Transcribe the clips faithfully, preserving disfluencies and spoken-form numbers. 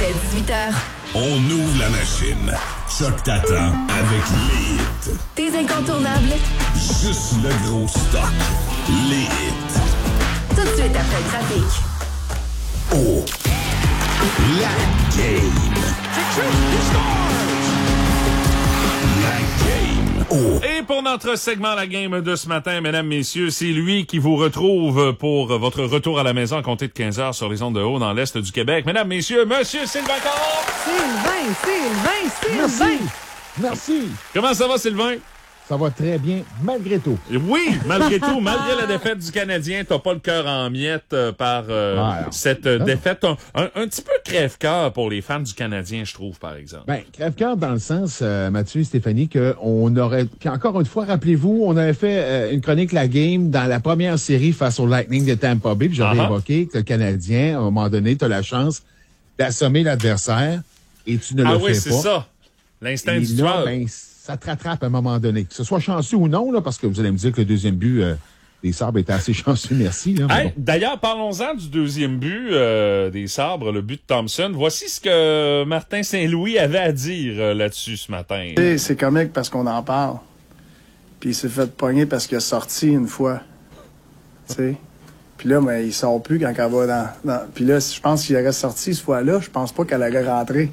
Jusqu'à dix-huit heures. On ouvre la machine. Choc t'attend avec les hits. Tes incontournables. Juste le gros stock. Les hits. Tout de suite après le trafic. Oh. La game. La game. Oh. Et pour notre segment La Game de ce matin, mesdames, messieurs, c'est lui qui vous retrouve pour votre retour à la maison à compter de quinze heures sur les ondes de haut dans l'Est du Québec. Mesdames, messieurs, Monsieur Sylvain Caron! Sylvain, Sylvain, Sylvain! Merci. Merci. Comment ça va, Sylvain? Ça va très bien, malgré tout. Oui, malgré tout, malgré la défaite du Canadien, t'as pas le cœur en miettes euh, par euh, Ah, cette euh, défaite. Un, un, un petit peu crève-cœur pour les fans du Canadien, je trouve, par exemple. Ben, crève-cœur dans le sens, euh, Mathieu et Stéphanie, qu'on aurait... Puis encore une fois, rappelez-vous, on avait fait euh, une chronique La Game dans la première série face au Lightning de Tampa Bay, puis j'avais Uh-huh. évoqué que le Canadien, à un moment donné, t'as la chance d'assommer l'adversaire et tu ne Ah le oui, fais c'est pas. ça. L'instinct Et du là, tueur. ben, ça te rattrape à un moment donné. Que ce soit chanceux ou non, là, parce que vous allez me dire que le deuxième but euh, des Sabres était assez chanceux, merci. Là, mais Hey, bon. d'ailleurs, parlons-en du deuxième but euh, des Sabres, le but de Thompson. Voici ce que Martin Saint-Louis avait à dire euh, là-dessus ce matin. Tu sais, c'est comique parce qu'on en parle. Puis il s'est fait pogner parce qu'il a sorti une fois. Tu sais. Puis là, mais il sort plus quand elle va dans... dans... Puis là, je pense qu'il aurait sorti cette fois-là, je pense pas qu'elle aurait rentré.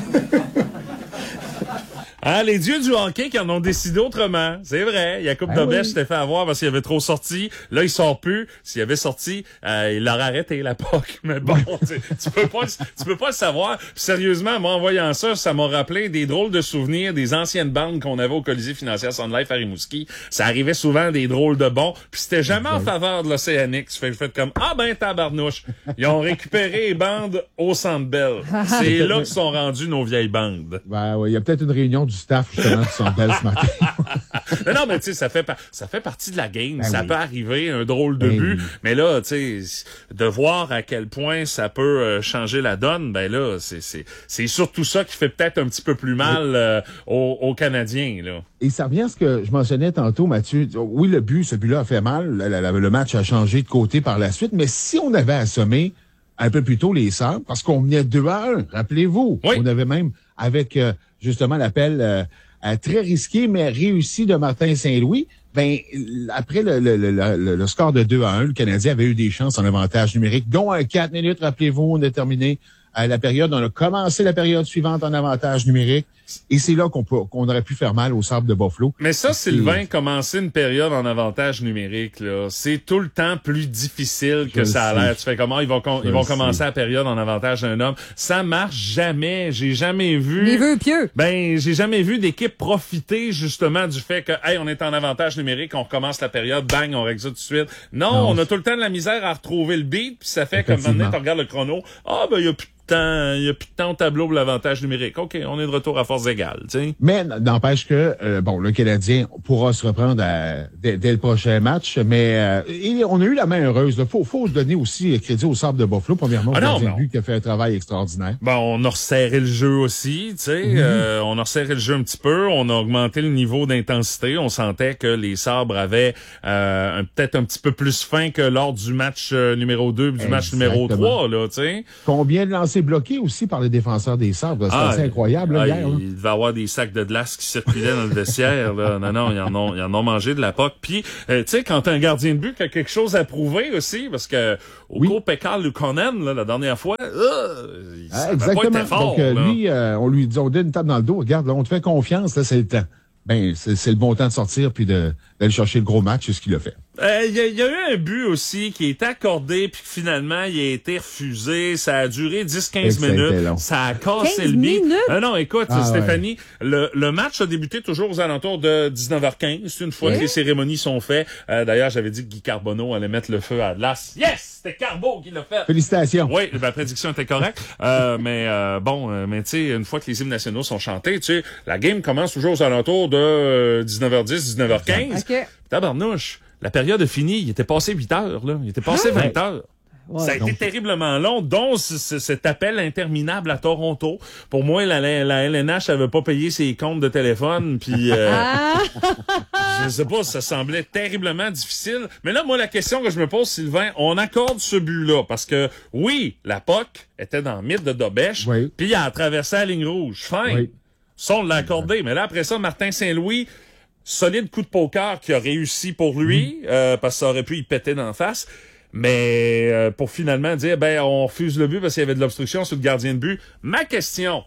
Hein, les dieux du hockey qui en ont décidé autrement. C'est vrai. Jacob Ben Dobes oui. s'était fait avoir parce qu'il avait trop sorti. Là, il sort plus. S'il avait sorti, euh, il l'aurait arrêté, la P O C. Mais bon, tu, tu peux pas, tu peux pas le savoir. Puis sérieusement, moi, en voyant ça, ça m'a rappelé des drôles de souvenirs des anciennes bandes qu'on avait au Colisée financière Sun Life à Rimouski. Ça arrivait souvent des drôles de bons. Puis c'était jamais en faveur de l'Océanique. Tu fais le fait comme, ah ben, tabarnouche. Ils ont récupéré les bandes au Centre Bell. C'est là que sont rendues nos vieilles bandes. Ben, ouais, il y a peut-être une réunion du staff, justement, qui sont belles ce matin. non, non, mais tu sais, ça fait par- ça fait partie de la game. Ben ça oui. peut arriver, un drôle de Ben but. oui. Mais là, tu sais, de voir à quel point ça peut euh, changer la donne, ben là, c'est c'est c'est surtout ça qui fait peut-être un petit peu plus mal euh, aux, aux Canadiens, là. Et ça revient à ce que je mentionnais tantôt, Mathieu. Oui, le but, ce but-là a fait mal. Le, le- le match a changé de côté par la suite. Mais si on avait assommé un peu plus tôt les Sabres, parce qu'on menait deux à un, rappelez-vous. Oui. On avait même, avec euh, justement l'appel euh, euh, très risqué, mais réussi de Martin Saint-Louis, ben après le, le, le, le, le score de deux à un, le Canadien avait eu des chances en avantage numérique, dont à quatre minutes, rappelez-vous, on a terminé à la période, on a commencé la période suivante en avantage numérique. Et c'est là qu'on peut, qu'on aurait pu faire mal aux Sabres de Buffalo. Mais ça, C'est- Sylvain, commencer une période en avantage numérique, là, c'est tout le temps plus difficile que Je ça a le l'air. sais. Tu fais comment? Ils vont, com- Je ils vont le commencer sais. la période en avantage d'un homme. Ça marche jamais. J'ai jamais vu... Les vœux pieux. Ben, j'ai jamais vu d'équipe profiter justement du fait que, hey, on est en avantage numérique, on recommence la période, bang, on règle ça tout de suite. Non, Non, on a c'est- tout le temps de la misère à retrouver le beat, puis ça fait comme maintenant, Effectivement. tu regardes le chrono, ah, ben, il y a plus de temps, il y a plus de temps au tableau pour l'avantage numérique. OK, on est de retour à force égale, tu sais. Mais n'empêche que, euh, bon, le Canadien pourra se reprendre à- dès, dès le prochain match, mais euh, et on a eu la main heureuse. Il faut, faut donner aussi crédit au Sabres de Buffalo, premièrement, Ah au non, gardien de non. but qui a fait un travail extraordinaire. Bon, on a resserré le jeu aussi, tu sais. euh, on a resserré le jeu un petit peu. On a augmenté le niveau d'intensité. On sentait que les Sabres avaient euh, un- peut-être un petit peu plus faim que lors du match euh, numéro deux du match numéro Exactement. trois, là, tu sais. Combien de lancers bloqués aussi par les défenseurs des Sabres? C'est Ah, assez incroyable, là, ah, hier. là. il devait y avoir des sacs de glace qui circulaient dans le vestiaire, là. Non, non, ils en ont, ils en ont mangé de la poque. Puis, euh, tu sais, quand t'as un gardien de but qui a quelque chose à prouver aussi, parce que au Oui. cours Pekka Lukonen, là, la dernière fois, euh, il Ah, ça avait exactement. pas été fort, Donc, euh, là. lui, euh, on lui dit, on donne une tape dans le dos. Regarde, là, on te fait confiance, là, c'est le temps. Ben, c'est c'est le bon temps de sortir puis de d'aller chercher le gros match, c'est ce qu'il a fait. Il euh, y, a- y a eu un but aussi qui est accordé puis que finalement il a été refusé. Ça a duré dix à quinze Et que ça a été minutes. long. Ça a cassé quinze le beat. minutes? Euh, non, écoute, Ah, Stéphanie, le, le match a débuté toujours aux alentours de dix-neuf heures quinze. C'est une fois Oui. que les cérémonies sont faites. Euh, d'ailleurs, j'avais dit que Guy Carbonneau allait mettre le feu à glace. Yes! C'était Carbo qui l'a fait. Félicitations. Oui, ma prédiction était correcte. Euh, mais euh, bon, euh, mais tu sais, une fois que les hymnes nationaux sont chantés, tu sais, la game commence toujours aux alentours de euh, dix-neuf heures dix, dix-neuf heures quinze. OK. Tabarnouche, la période est finie. Il était passé huit heures, là. Il était passé vingt heures. Ouais. Ça a été Donc- terriblement long, dont c- c- cet appel interminable à Toronto. Pour moi, la, la, la L N H avait pas payé ses comptes de téléphone, puis euh, Ah! je sais pas, ça semblait terriblement difficile. Mais là, moi, la question que je me pose, Sylvain, on accorde ce but-là, parce que, oui, la P O C était dans le mythe de Dobèche, Oui. puis il a traversé la ligne rouge. Fin. Oui. Ça, on l'a accordé. Mais là, après ça, Martin Saint-Louis, solide coup de poker qui a réussi pour lui, euh, parce que ça aurait pu y péter d'en face. Mais euh, pour finalement dire, ben, on refuse le but parce qu'il y avait de l'obstruction sur le gardien de but. Ma question,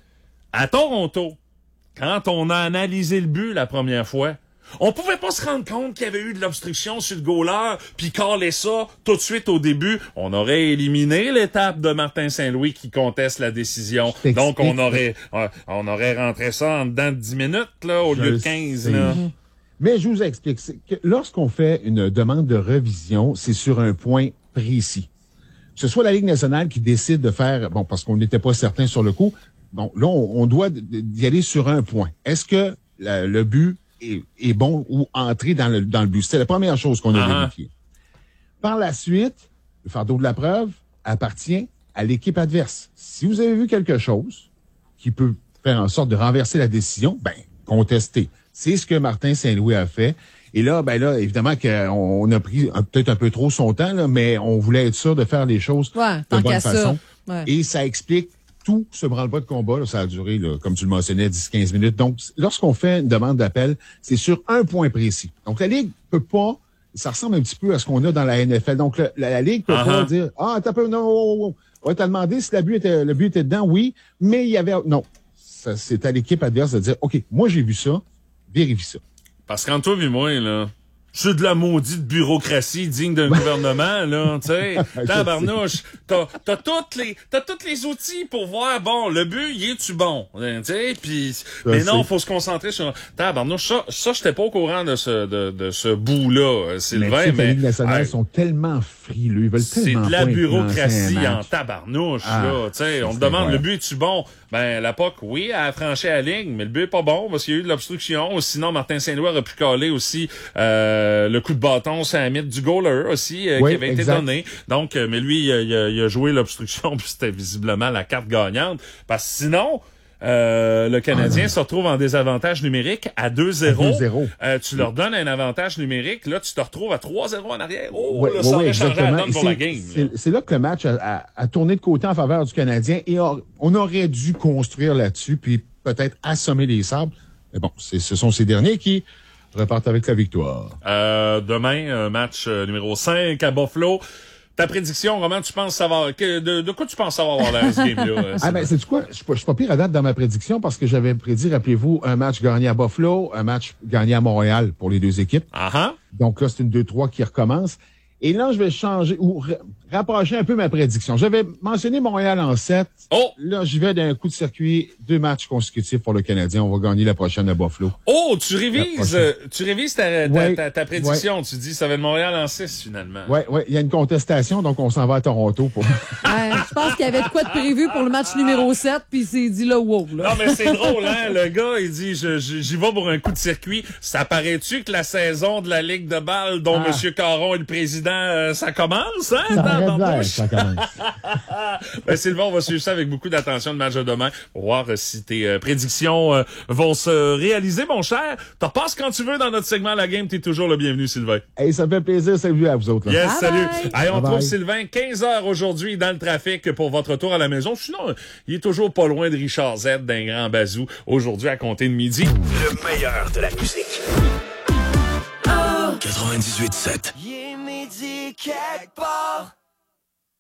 à Toronto, quand on a analysé le but la première fois, on pouvait pas se rendre compte qu'il y avait eu de l'obstruction sur le goaler, puis caler ça tout de suite au début. On aurait éliminé l'étape de Martin Saint-Louis qui conteste la décision. Je t'explique. Donc, on aurait euh, on aurait rentré ça en dedans de dix minutes, là, au Je lieu de le quinze. sais. Là. Mais je vous explique. C'est que lorsqu'on fait une demande de revision, c'est sur un point précis. Que ce soit la Ligue nationale qui décide de faire, bon, parce qu'on n'était pas certain sur le coup, bon, là, on, on doit y aller sur un point. Est-ce que la- le but est, est bon ou entré dans le, dans le but? C'était la première chose qu'on a Ah. vérifiée. Par la suite, le fardeau de la preuve appartient à l'équipe adverse. Si vous avez vu quelque chose qui peut faire en sorte de renverser la décision, ben, contestez. C'est ce que Martin Saint-Louis a fait. Et là, ben là, évidemment qu'on on a pris un- peut-être un peu trop son temps, là, mais on voulait être sûr de faire les choses Ouais, de tant bonne qu'à ça. façon. Ouais. Et ça explique tout ce branle-bas de combat. Là, ça a duré, là, comme tu le mentionnais, dix à quinze minutes. Donc, lorsqu'on fait une demande d'appel, c'est sur un point précis. Donc, la Ligue peut pas, ça ressemble un petit peu à ce qu'on a dans la N F L. Donc, le- la, la Ligue peut Uh-huh. pas dire, ah, t'as peu, non, oh, oh, oh. Ouais, t'as demandé si la but était, le but était dedans, oui, mais il y avait, non. Ça, c'est à l'équipe adverse de dire, OK, moi, j'ai vu ça, vérifie ça. Parce qu'entre toi et moi, là, c'est de la maudite bureaucratie digne d'un gouvernement, là, tu sais. Tabarnouche, t'as, t'as toutes les, t'as tous les outils pour voir, bon, le but, y est-tu bon? Tu sais, pis, mais non, c'est- faut se concentrer sur, tabarnouche, ça, ça, j'étais pas au courant de ce, de, de ce bout-là, Mais Sylvain, tu sais que la mais, Ligue nationale hey, sont tellement frileux, ils veulent c'est tellement de la pas influencer bureaucratie un en match. tabarnouche, Ah, là. Tu sais, on te c'est demande, vrai. le but est-tu bon? Ben, la P O C, oui, elle a franchi la ligne, mais le but est pas bon parce qu'il y a eu de l'obstruction. Sinon, Martin Saint-Louis aurait pu caler aussi euh, le coup de bâton sur la mythe du goaler aussi, euh, Oui, qui avait exact. été donné. Donc, euh, mais lui, il a, il a- il a joué l'obstruction, puis c'était visiblement la carte gagnante. Parce que sinon... Euh, le Canadien se retrouve en désavantage numérique à deux zéro. À deux zéro. Euh, tu leur donnes un avantage numérique, là, tu te retrouves à trois zéro en arrière. Oh, Ouais, là, ouais, ça ouais, aurait changé la exactement. donne Et pour c'est- la game. là. C'est c'est là que le match a, a- a tourné de côté en faveur du Canadien et a- on aurait dû construire là-dessus puis peut-être assommer les Sabres. Mais bon, c'est- ce sont ces derniers qui repartent avec la victoire. Euh, demain, euh, match euh, numéro cinq à Buffalo. Ta prédiction, comment tu penses savoir que, de, de quoi tu penses savoir l'air ce game-là? euh, Ah Sylvain? ben, c'est quoi? Je suis pas- je suis pas pire à date dans ma prédiction parce que j'avais prédit, rappelez-vous, un match gagné à Buffalo, un match gagné à Montréal pour les deux équipes. Ah ah. Donc là, c'est une deux trois qui recommence. Et là, je vais changer ou ra- rapprocher un peu ma prédiction. J'avais mentionné Montréal en sept. Oh! Là, j'y vais d'un coup de circuit, deux matchs consécutifs pour le Canadien. On va gagner la prochaine à Buffalo. Oh, tu La révises, prochaine. euh, tu révises ta, ta, Ouais. ta, ta prédiction. Tu dis, ça va être Montréal en six, finalement. Ouais, ouais, il y a une contestation, donc on s'en va à Toronto pour. Ouais, je pense qu'il y avait de quoi de prévu pour le match numéro sept, puis il s'est dit là, wow, là. Non, mais c'est drôle, hein? Le gars, il dit, je, je- j'y vais pour un coup de circuit. Ça paraît-tu que la saison de la Ligue de balle, dont Ah. M. Caron est le président, euh, ça commence, hein? Ça arrête Dans- dans- d'air, ça commence. Ben, Sylvain, on va suivre ça avec beaucoup d'attention le match de demain pour voir euh, si tes euh, prédictions euh, vont se réaliser, mon cher. T'en passes quand tu veux dans notre segment La Game. T'es toujours le bienvenu, Sylvain. Hey, ça me fait plaisir. Salut à vous autres. là. Yes, Bye salut. bye. Allez, on Bye trouve bye. Sylvain quinze heures aujourd'hui dans le trafic pour votre retour à la maison. Sinon, euh, il est toujours pas loin de Richard Z d'un grand bazou aujourd'hui à compter de midi. Le meilleur de la musique. quatre-vingt-dix-huit sept. Il est midi quelque part.